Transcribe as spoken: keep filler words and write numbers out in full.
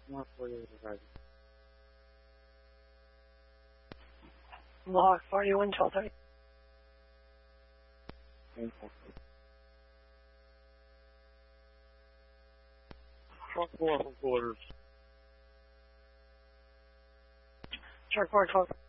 Not for you, right? Mohawk forty-one, twelve thirty. Truck four from quarters. Truck four, twelve.